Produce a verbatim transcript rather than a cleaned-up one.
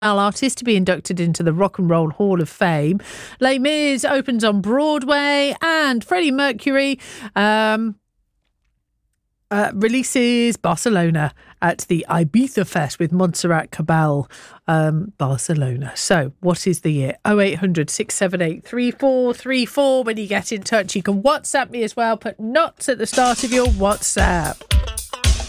artist to be inducted into the Rock and Roll Hall of Fame. Les Mis opens on Broadway, and Freddie Mercury um, uh, releases Barcelona at the Ibiza Fest with Montserrat Cabal, um, Barcelona. So what is the year? oh eight hundred, six seven eight, three four three four. When you get in touch, you can WhatsApp me as well. Put nuts at the start of your WhatsApp.